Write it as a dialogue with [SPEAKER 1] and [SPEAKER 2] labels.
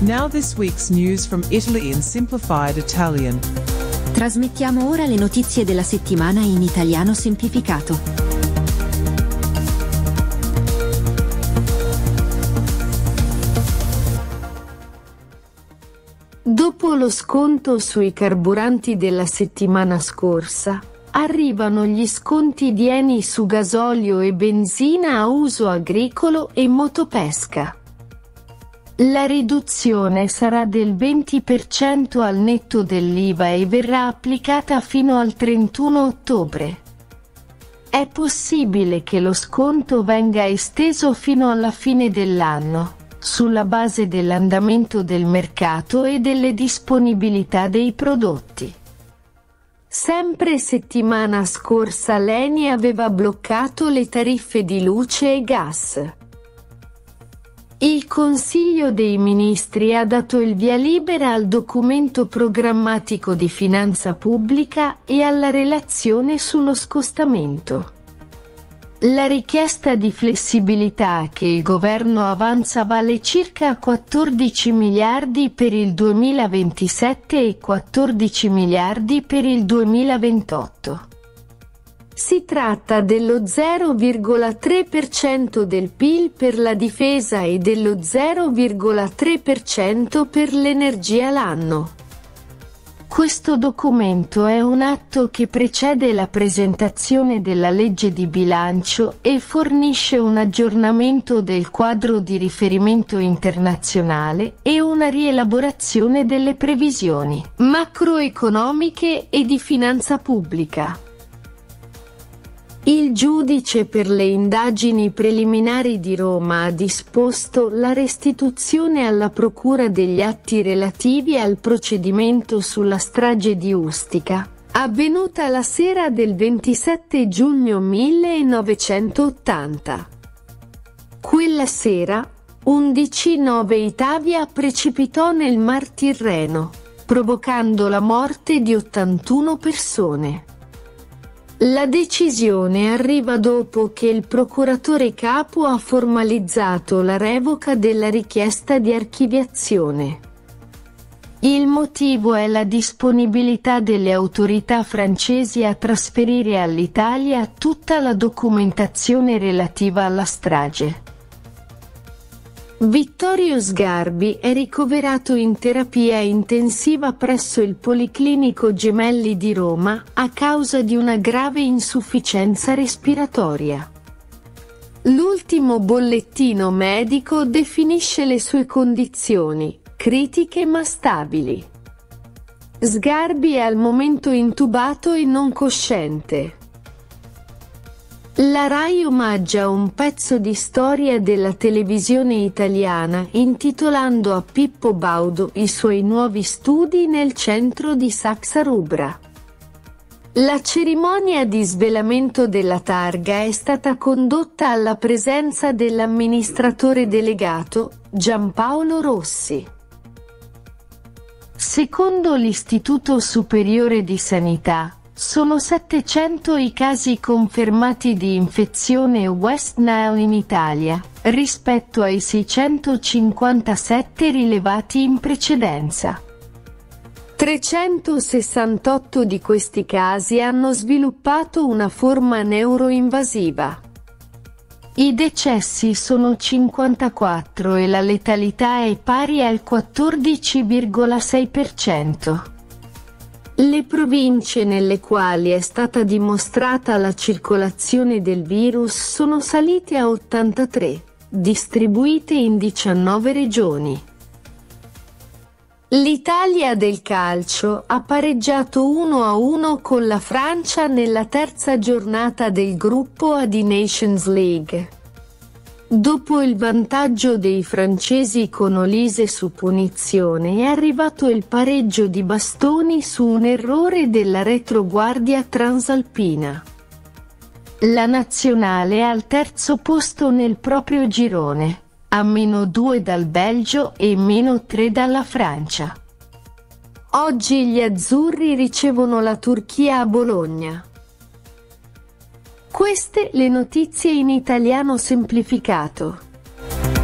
[SPEAKER 1] Now this week's news from Italy in simplified Italian.
[SPEAKER 2] Trasmettiamo ora le notizie della settimana in italiano semplificato.
[SPEAKER 3] Dopo lo sconto sui carburanti della settimana scorsa, arrivano gli sconti di Eni su gasolio e benzina a uso agricolo e motopesca. La riduzione sarà del 20% al netto dell'IVA e verrà applicata fino al 31 ottobre. È possibile che lo sconto venga esteso fino alla fine dell'anno, sulla base dell'andamento del mercato e delle disponibilità dei prodotti. Sempre settimana scorsa l'Eni aveva bloccato le tariffe di luce e gas. Il Consiglio dei Ministri ha dato il via libera al documento programmatico di finanza pubblica e alla relazione sullo scostamento. La richiesta di flessibilità che il governo avanza vale circa 14 miliardi per il 2027 e 14 miliardi per il 2028. Si tratta dello 0,3% del PIL per la difesa e dello 0,3% per l'energia l'anno. Questo documento è un atto che precede la presentazione della legge di bilancio e fornisce un aggiornamento del quadro di riferimento internazionale e una rielaborazione delle previsioni macroeconomiche e di finanza pubblica. Il giudice per le indagini preliminari di Roma ha disposto la restituzione alla Procura degli atti relativi al procedimento sulla strage di Ustica, avvenuta la sera del 27 giugno 1980. Quella sera, un DC-9 Itavia precipitò nel Mar Tirreno, provocando la morte di 81 persone. La decisione arriva dopo che il procuratore capo ha formalizzato la revoca della richiesta di archiviazione. Il motivo è la disponibilità delle autorità francesi a trasferire all'Italia tutta la documentazione relativa alla strage. Vittorio Sgarbi è ricoverato in terapia intensiva presso il Policlinico Gemelli di Roma a causa di una grave insufficienza respiratoria. L'ultimo bollettino medico definisce le sue condizioni, critiche ma stabili. Sgarbi è al momento intubato e non cosciente. La Rai omaggia un pezzo di storia della televisione italiana intitolando a Pippo Baudo i suoi nuovi studi nel centro di Saxa Rubra. La cerimonia di svelamento della targa è stata condotta alla presenza dell'amministratore delegato, Giampaolo Rossi. Secondo l'Istituto Superiore di Sanità, sono 700 i casi confermati di infezione West Nile in Italia, rispetto ai 657 rilevati in precedenza. 368 di questi casi hanno sviluppato una forma neuroinvasiva. I decessi sono 54 e la letalità è pari al 14,6%. Le province nelle quali è stata dimostrata la circolazione del virus sono salite a 83, distribuite in 19 regioni. L'Italia del calcio ha pareggiato 1-1 con la Francia nella terza giornata del gruppo A di Nations League. Dopo il vantaggio dei francesi con Olise su punizione è arrivato il pareggio di Bastoni su un errore della retroguardia transalpina. La nazionale è al terzo posto nel proprio girone, a -2 dal Belgio e -3 dalla Francia. Oggi gli azzurri ricevono la Turchia a Bologna. Queste le notizie in italiano semplificato.